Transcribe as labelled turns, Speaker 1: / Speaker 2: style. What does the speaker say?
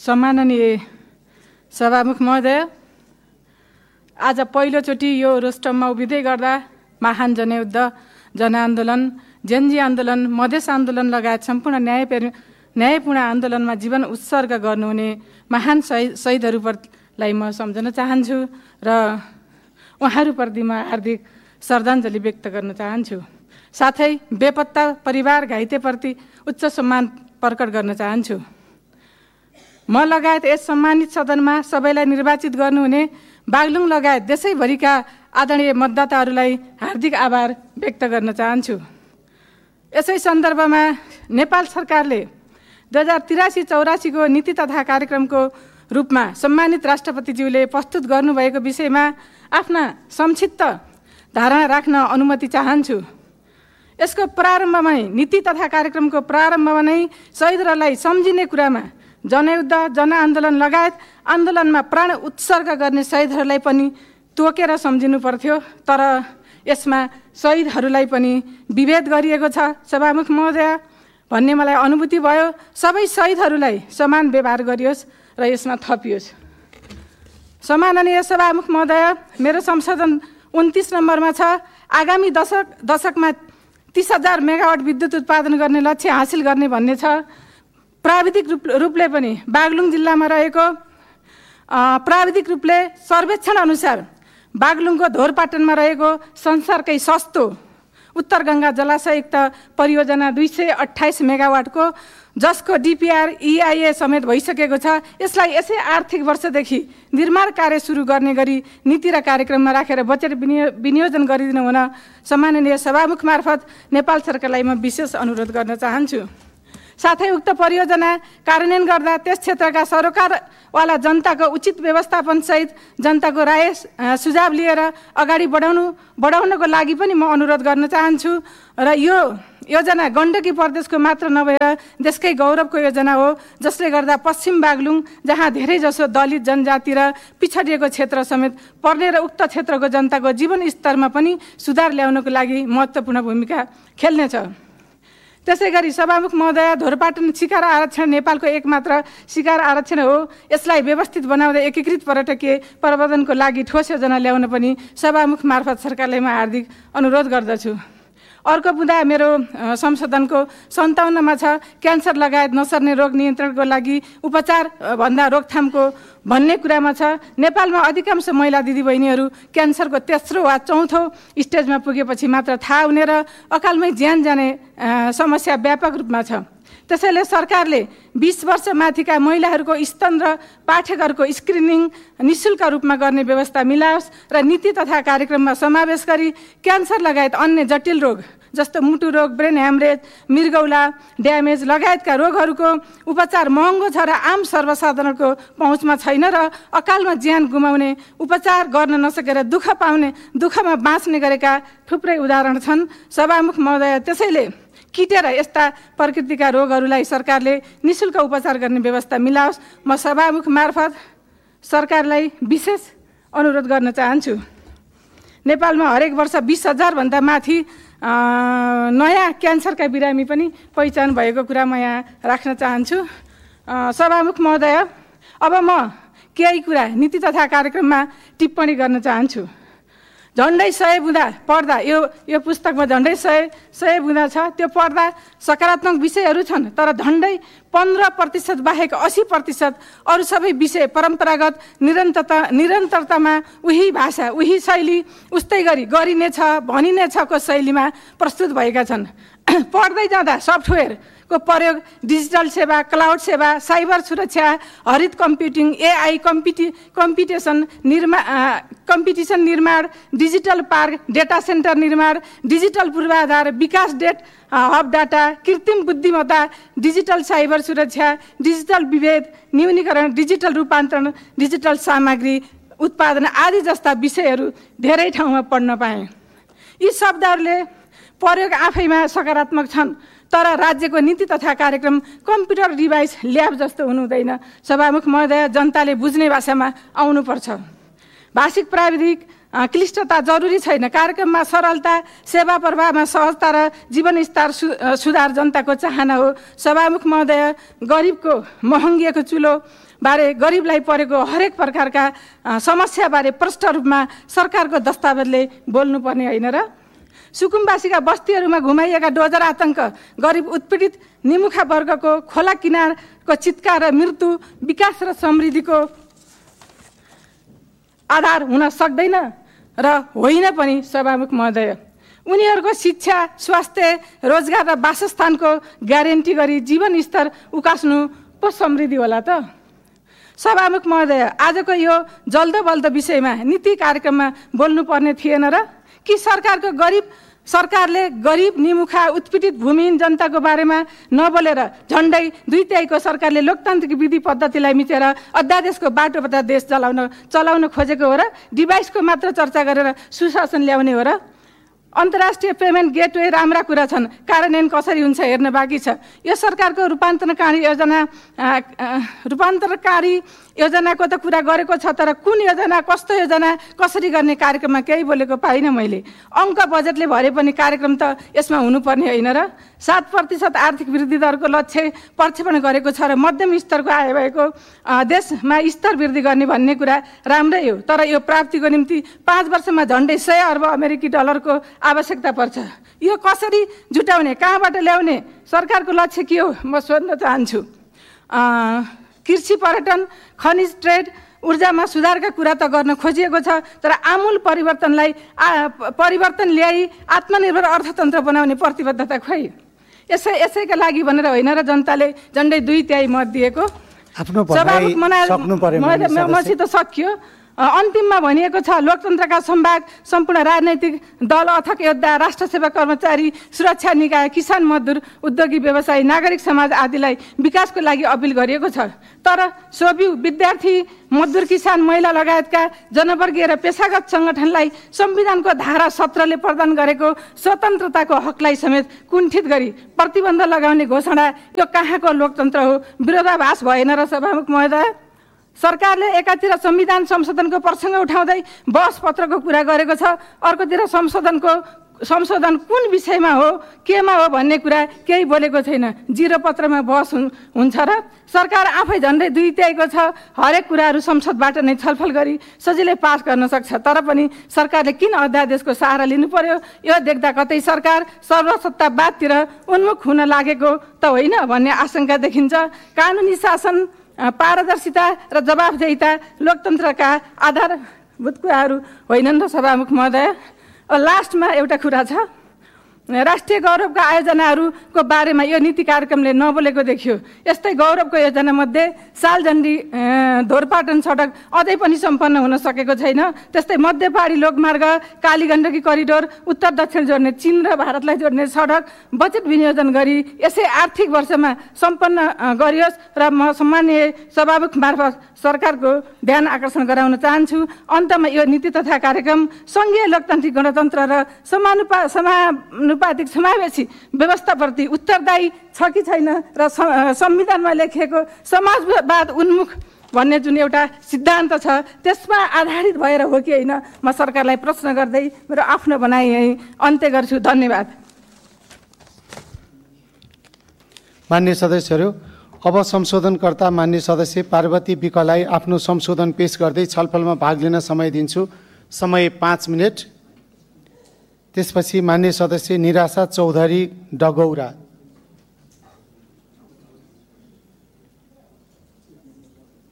Speaker 1: सम्माननीय सभामुख महोदय, आज पहिलोचोटि यो रोस्टममा उभिँदै गर्दा महान जनयुद्ध, जनआन्दोलन, जेनजी आन्दोलन, मधेस आन्दोलन लगायत सम्पूर्ण न्यायपूर्ण आन्दोलनमा जीवन उत्सर्ग गर्नुहुने महान शहीदहरूलाई म सम्झन चाहन्छु र उहाँहरूप्रति म हार्दिक श्रद्धाञ्जली व्यक्त गर्न चाहन्छु। साथै बेपत्ता परिवार घाइतेप्रति उच्च सम्मान प्रकट गर्न चाहन्छु। म लगायत यस सम्मानित सदनमा सबैलाई निर्वाचित गर्नुहुने बागलुङ लगायत देशैभरिका आदरणीय मतदाताहरूलाई हार्दिक आभार व्यक्त गर्न चाहन्छु। यसै सन्दर्भमा नेपाल सरकारले 2083-84 को नीति तथा कार्यक्रमको रूपमा सम्मानित राष्ट्रपतिज्यूले प्रस्तुत गर्नुभएको विषयमा आफ्ना संक्षिप्त धारणा राख्न अनुमति चाहन्छु। यसको प्रारम्भमा नै नीति तथा कार्यक्रमको प्रारम्भमा नै शहीदहरूलाई सम्झिने कुरामा जनयुद्ध, जनआन्दोलन लगायत आन्दोलनमा प्राण उत्सर्ग गर्ने शहीदहरूलाई पनि तोकेर सम्झिनु पर्थ्यो, तर यसमा शहीदहरूलाई पनि विभेद गरिएको छ सभामुख महोदय भन्ने मलाई अनुभूति भयो। सबै शहीदहरूलाई समान व्यवहार गरियोस् र यसमा थपियोस्। सम्माननीय सभामुख महोदय, मेरो संशोधन 29 नम्बरमा छ, आगामी दशकमा 30,000 मेगावाट विद्युत उत्पादन गर्ने लक्ष्य हासिल गर्ने भन्ने छ। प्राविधिक रूपले पनि बागलुङ जिल्लामा रहेको प्राविधिक रूपले सर्वेक्षण अनुसार बागलुङको धोरपाटनमा रहेको संसारकै सस्तो उत्तर गङ्गा जलाशययुक्त परियोजना 228 मेगावाटको, जसको डिपिआर EIA समेत भइसकेको छ, यसलाई यसै आर्थिक वर्षदेखि निर्माण कार्य सुरु गर्ने गरी नीति र कार्यक्रममा राखेर बजेट विनियोजन गरिदिनु हुन सम्माननीय सभामुख मार्फत नेपाल सरकारलाई म विशेष अनुरोध गर्न चाहन्छु। साथै उक्त परियोजना कार्यान्वयन गर्दा त्यस क्षेत्रका सरोकारवाला जनताको उचित व्यवस्थापनसहित जनताको राय सुझाव लिएर अगाडि बढाउनको लागि पनि म अनुरोध गर्न चाहन्छु र यो योजना गण्डकी प्रदेशको मात्र नभएर देशकै गौरवको योजना हो, जसले गर्दा पश्चिम बागलुङ, जहाँ धेरैजसो दलित जनजाति र पिछडिएको क्षेत्र समेत पर्ने र उक्त क्षेत्रको जनताको जीवन स्तरमा पनि सुधार ल्याउनको लागि महत्त्वपूर्ण भूमिका खेल्नेछ। त्यसैगरी सभामुख महोदय, धोरपाटन शिकार आरक्षण नेपालको एकमात्र शिकार आरक्षण हो। यसलाई व्यवस्थित बनाउँदै एकीकृत पर्यटकीय प्रबन्धनको लागि ठोस योजना ल्याउन पनि सभामुख मार्फत सरकारलाई म हार्दिक अनुरोध गर्दछु। अर्को बुँदा मेरो संशोधनको 57मा छ, क्यान्सर लगायत नसर्ने रोग नियन्त्रणको लागि उपचार भन्दा रोकथामको भन्ने कुरामा छ। नेपालमा अधिकांश महिला दिदीबहिनीहरू क्यान्सरको तेस्रो वा चौथो स्टेजमा पुगेपछि मात्र थाहा हुने र अकालमै ज्यान जाने समस्या व्यापक रूपमा छ। त्यसैले सरकारले 20 वर्ष माथिका महिलाहरूको स्तन र पाठेघरको स्क्रिनिङ निःशुल्क रूपमा गर्ने व्यवस्था मिलाओस् र नीति तथा कार्यक्रममा समावेश गरी क्यान्सर लगायत अन्य जटिल रोग जस्तो मुटु रोग, ब्रेन ह्यामरेज, मृगौला ड्यामेज लगायतका रोगहरूको उपचार महँगो छ र आम सर्वसाधारणको पहुँचमा छैन र अकालमा ज्यान गुमाउने, उपचार गर्न नसकेर दुःखमा बाँच्ने गरेका थुप्रै उदाहरण छन् सभामुख महोदय। त्यसैले किटेर यस्ता प्रकृतिका रोगहरूलाई सरकारले निःशुल्क उपचार गर्ने व्यवस्था मिलाओस्। म सभामुख मार्फत सरकारलाई विशेष अनुरोध गर्न चाहन्छु। नेपालमा हरेक वर्ष 20,000 भन्दा माथि नयाँ क्यान्सरका बिरामी पनि पहिचान भएको कुरा म यहाँ राख्न चाहन्छु। सभामुख महोदय, अब म केही कुरा नीति तथा कार्यक्रममा टिप्पणी गर्न चाहन्छु। झन्डै 100 बुँदा पढ्दा यो पुस्तकमा झन्डै 100 बुँदा छ, त्यो पढ्दा सकारात्मक विषयहरू छन्, तर झन्डै 15% बाहेक 80% अरू सबै विषय परम्परागत निरन्तरतामा उही भाषा, उही शैली, उस्तै गरी गरिनेछ भनिनेछको शैलीमा प्रस्तुत भएका छन्। पढ्दै जाँदा सफ्टवेयरको प्रयोग, डिजिटल सेवा, क्लाउड सेवा, साइबर सुरक्षा, हरित कम्प्युटिङ, AI कम्पिटिसन निर्माण, डिजिटल पार्क, डेटा सेन्टर निर्माण, डिजिटल पूर्वाधार विकास, हब डाटा, कृत्रिम बुद्धिमत्ता, डिजिटल साइबर सुरक्षा, डिजिटल विभेद न्यूनीकरण, डिजिटल रूपान्तरण, डिजिटल सामग्री उत्पादन आदि जस्ता विषयहरू धेरै ठाउँमा पढ्न पाएँ। यी शब्दहरूले प्रयोग आफैमा सकारात्मक छन्, तर राज्यको नीति तथा कार्यक्रम कम्प्युटर डिभाइस ल्याब जस्तो हुनुहुँदैन। सभामुख महोदय, जनताले बुझ्ने भाषामा आउनुपर्छ। भाषिक प्राविधिक क्लिष्टता जरुरी छैन। कार्यक्रममा सरलता, सेवा प्रवाहमा सहजता र जीवन स्तर सुधार जनताको चाहना हो। सभामुख महोदय, गरिबको महँगिएको चुलो बारे, गरिबलाई परेको हरेक प्रकारका समस्याबारे प्रष्ट रूपमा सरकारको दस्तावेजले बोल्नुपर्ने होइन र सुकुम्बासीका बस्तीहरूमा घुमाइएका डोजर आतङ्क, गरिब उत्पीडित निमुखा वर्गको खोला किनारको चित्कार र मृत्यु विकास र समृद्धिको आधार हुन सक्दैन र होइन पनि। सभामुख महोदय, उनीहरूको शिक्षा, स्वास्थ्य, रोजगार र वासस्थानको ग्यारेन्टी गरी जीवन स्तर उकास्नु पो समृद्धि होला त? सभामुख महोदय, आजको यो जल्दो बल्दो विषयमा नीति कार्यक्रममा बोल्नुपर्ने थिएन र? कि सरकारले गरिब, निमुखा, उत्पीडित भूमिहीन जनताको बारेमा नबोलेर झन्डै 2/3 सरकारले लोकतान्त्रिक विधि पद्धतिलाई मिचेर अध्यादेशको बाटोबाट देश चलाउन खोजेको हो र? डिभाइसको मात्र चर्चा गरेर सुशासन ल्याउने हो र? अन्तर्राष्ट्रिय पेमेन्ट गेटवे राम्रा कुरा छन्, कार्यान्वयन कसरी हुन्छ हेर्न बाँकी छ। यो सरकारको रूपान्तरणकारी योजनाको त कुरा गरेको छ, तर कुन योजना, कस्तो योजना, कसरी गर्ने कार्यक्रममा केही बोलेको पाइनँ मैले। अङ्क बजेटले भरे पनि कार्यक्रम त यसमा हुनुपर्ने होइन र? 7% आर्थिक वृद्धि दरको लक्ष्य प्रक्षेपण गरेको छ र मध्यम स्तरको आय भएको देशमा स्तर वृद्धि गर्ने भन्ने कुरा राम्रै हो, तर यो प्राप्तिको निम्ति 5 वर्षमा झन्डै 100 अर्ब अमेरिकी डलरको आवश्यकता पर्छ। यो कसरी जुटाउने, कहाँबाट ल्याउने, सरकारको लक्ष्य के हो म सोध्न चाहन्छु। कृषि, पर्यटन, खनिज, ट्रेड, ऊर्जामा सुधारका कुरा त गर्न खोजिएको छ, तर आमूल परिवर्तन ल्याई आत्मनिर्भर अर्थतन्त्र बनाउने प्रतिबद्धता खोइ? यसैका लागि भनेर होइन र जनताले झन्डै 2/3 मत दिएको? मसित सकियो। अन्तिममा भनिएको छ, लोकतन्त्रका सम्भाग सम्पूर्ण राजनैतिक दल, अथक योद्धा, राष्ट्रसेवा कर्मचारी, सुरक्षा निकाय, किसान, मजदुर, उद्योगी, व्यवसायी, नागरिक समाज आदिलाई विकासको लागि अपिल गरिएको छ। तर सोभि, विद्यार्थी, मजदुर, किसान, महिला लगायतका जनवर्गीय र पेसागत सङ्गठनलाई संविधानको धारा 17ले प्रदान गरेको स्वतन्त्रताको हकलाई समेत कुण्ठित गरी प्रतिबन्ध लगाउने घोषणा यो कहाँको लोकतन्त्र हो? विरोधाभास भएन र सभामुख महोदय? सरकारले एकातिर संविधान संशोधनको प्रसङ्ग उठाउँदै बहस पत्रको कुरा गरेको छ, अर्कोतिर संशोधन कुन विषयमा हो, केमा हो भन्ने कुरा केही बोलेको छैन। 0 पत्रमा बहस हुन्छ र? सरकार आफै झन्डै 2/3 छ, हरेक कुराहरू संसदबाट नै छलफल गरी सजिलै पास गर्न सक्छ, तर पनि सरकारले किन अध्यादेशको सहारा लिनु पर्यो? यो देख्दा कतै सरकार सर्वसत्तावादतिर उन्मुख हुन लागेको त होइन भन्ने आशंका देखिन्छ। कानुनी शासन, पारदर्शिता र जवाफदेहिता लोकतन्त्रका आधारभूत कुराहरू होइनन् र सभामुख महोदय? लास्टमा एउटा कुरा छ, राष्ट्रिय गौरवका आयोजनाहरूको बारेमा यो नीति कार्यक्रमले नबोलेको देखियो। यस्तै गौरवको योजनामध्ये सालजण्डी धोरपाटन सडक अझै पनि सम्पन्न हुन सकेको छैन। त्यस्तै मध्य पहाडी लोकमार्ग, कालीगण्डकी करिडोर, उत्तर दक्षिण जोड्ने चीन र भारतलाई जोड्ने सडक बजेट विनियोजन गरी यसै आर्थिक वर्षमा सम्पन्न गरियोस् र म सम्माननीय सभामुख मार्फत सरकारको ध्यान आकर्षण गराउन चाहन्छु। अन्तमा यो नीति तथा कार्यक्रम सङ्घीय लोकतान्त्रिक गणतन्त्र र समानुपातिक समावेशी व्यवस्थाप्रति उत्तरदायी छ कि छैन र संविधानमा लेखिएको समाजवाद उन्मुख भन्ने जुन एउटा सिद्धान्त छ त्यसमा आधारित भएर हो कि होइन, म सरकारलाई प्रश्न गर्दै मेरो आफ्नो भनाइ यही अन्त्य गर्छु। धन्यवाद।
Speaker 2: मान्य सदस्यहरू, अब संशोधनकर्ता मान्य सदस्य पार्वती विकलाई आफ्नो संशोधन पेश गर्दै छलफलमा भाग लिन समय दिन्छु। समय 5 मिनट। त्यसपछि मान्य सदस्य निराशा चौधरी डगौरा